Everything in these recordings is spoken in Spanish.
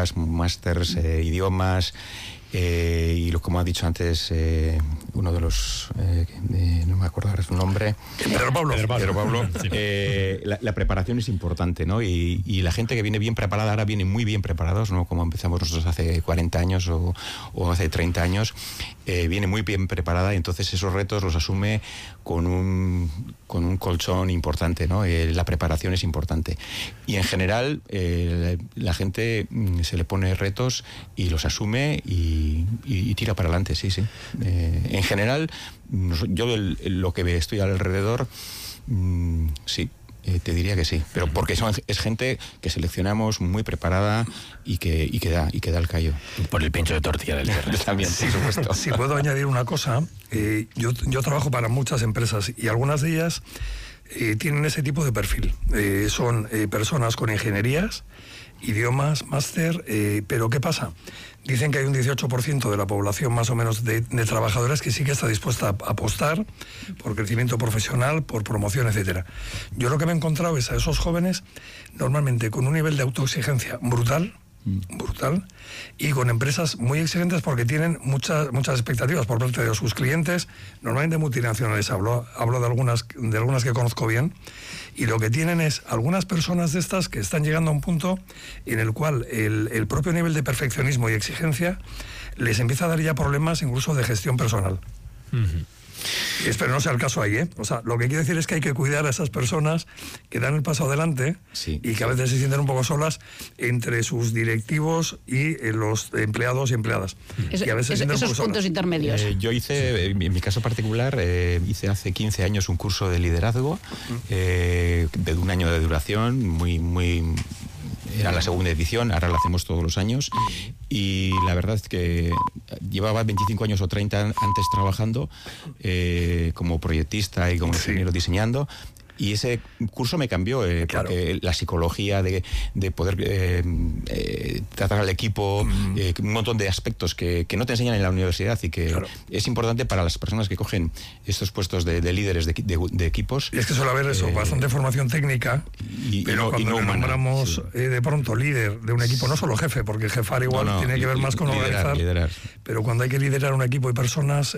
carreras, másters, idiomas. Y como ha dicho antes uno de los no me acuerdo ahora su nombre, Pedro Pablo. Sí. La preparación es importante, ¿no? Y la gente que viene bien preparada ahora viene muy bien preparados, ¿no? Como empezamos nosotros hace 40 años o hace 30 años, viene muy bien preparada, y entonces esos retos los asume con un colchón importante, ¿no? La preparación es importante, y en general la gente se le pone retos y los asume y tira para adelante, sí. En general, yo lo que estoy alrededor, sí, te diría que sí, pero porque es gente que seleccionamos muy preparada y que da el callo. Por el pincho de tortilla del viernes. También, por supuesto. Si puedo añadir una cosa, yo trabajo para muchas empresas y algunas de ellas tienen ese tipo de perfil. Son personas con ingenierías, idiomas, máster, pero ¿qué pasa? Dicen que hay un 18% de la población más o menos de trabajadores que sí que está dispuesta a apostar por crecimiento profesional, por promoción, etcétera. Yo lo que me he encontrado es a esos jóvenes normalmente con un nivel de autoexigencia brutal, y con empresas muy exigentes porque tienen muchas expectativas por parte de sus clientes, normalmente multinacionales. Hablo de algunas que conozco bien, y lo que tienen es algunas personas de estas que están llegando a un punto en el cual el propio nivel de perfeccionismo y exigencia les empieza a dar ya problemas incluso de gestión personal. Uh-huh. Y espero no sea el caso ahí, ¿eh? O sea, lo que quiero decir es que hay que cuidar a esas personas que dan el paso adelante, sí, y que a veces se sienten un poco solas entre sus directivos y los empleados y empleadas. Y a veces esos puntos intermedios. Yo hice, en mi caso particular, hice hace 15 años un curso de liderazgo de 1 año de duración, muy era la segunda edición, ahora la hacemos todos los años, y la verdad es que llevaba 25 años o 30 antes trabajando como proyectista y como ingeniero diseñando, y ese curso me cambió, porque la psicología de poder tratar al equipo, un montón de aspectos que no te enseñan en la universidad y que es importante para las personas que cogen estos puestos de líderes de equipos. Y es que suele haber eso, bastante formación técnica, pero cuando nombramos de pronto líder de un equipo, no solo jefe, porque jefar igual tiene que ver más con organizar, pero cuando hay que liderar un equipo y personas...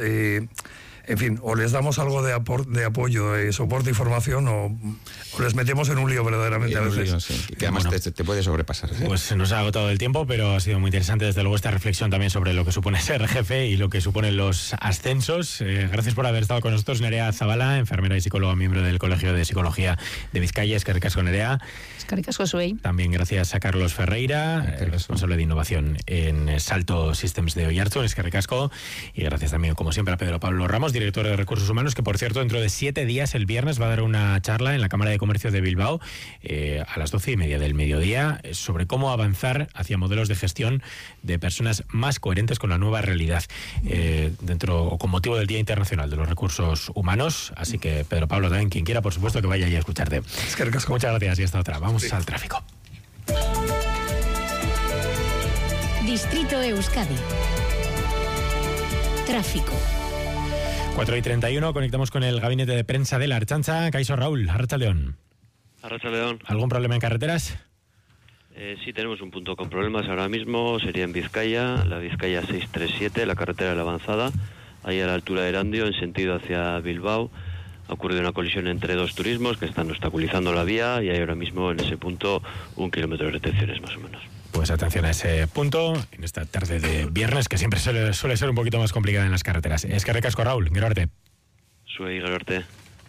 en fin, o les damos algo de apoyo, soporte y formación, o les metemos en un lío verdaderamente a veces. Lío, sí, que además te puede sobrepasar. ¿Sí? Pues se nos ha agotado el tiempo, pero ha sido muy interesante desde luego esta reflexión también sobre lo que supone ser jefe y lo que suponen los ascensos. Gracias por haber estado con nosotros, Nerea Zabala, enfermera y psicóloga, miembro del Colegio de Psicología de Vizcaya. Eskerrik asko, Nerea. Eskerrik asko zuei. También gracias a Carlos Ferreira, responsable de innovación en Salto Systems de Oiartzun. Eskerrik asko. Y gracias también, como siempre, a Pedro Pablo Ramos, director de Recursos Humanos, que por cierto dentro de 7 días, el viernes, va a dar una charla en la Cámara de Comercio de Bilbao a las 12:30 del mediodía sobre cómo avanzar hacia modelos de gestión de personas más coherentes con la nueva realidad con motivo del Día Internacional de los Recursos Humanos. Así que Pedro Pablo, también quien quiera, por supuesto, que vaya y a escucharte. Muchas gracias y hasta otra. Vamos al tráfico. Distrito Euskadi. Tráfico. 4:31, conectamos con el gabinete de prensa de la Ertzaintza. Kaixo Raúl, Arratsaldeon. Arratsaldeon. ¿Algún problema en carreteras? Sí, tenemos un punto con problemas ahora mismo, sería en Vizcaya, la Vizcaya 637, la carretera de la Avanzada, ahí a la altura de Erandio, en sentido hacia Bilbao. Ha ocurrido una colisión entre 2 turismos que están obstaculizando la vía y hay ahora mismo en ese punto 1 kilómetro de retenciones más o menos. Pues atención a ese punto, en esta tarde de viernes, que siempre suele ser un poquito más complicada en las carreteras. Eskerrik asko, Raúl, gero arte. Zuei, gero arte.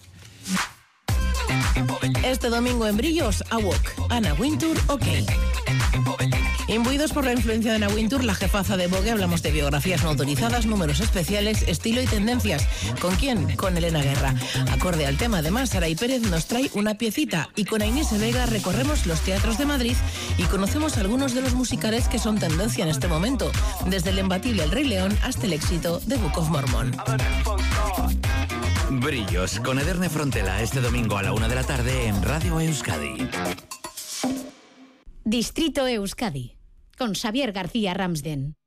Este domingo en Brillos, AWOC, Anna Wintour, OK. Imbuidos por la influencia de Anna Wintour, la jefaza de Vogue, hablamos de biografías no autorizadas, números especiales, estilo y tendencias. ¿Con quién? Con Elena Guerra. Acorde al tema, además, Saray Pérez nos trae una piecita y con Ainhoa Vega recorremos los teatros de Madrid y conocemos algunos de los musicales que son tendencia en este momento, desde el imbatible El Rey León hasta el éxito de Book of Mormon. Brillos con Ederne Frontela este domingo a la 1 de la tarde en Radio Euskadi. Distrito Euskadi con Xavier García Ramsden.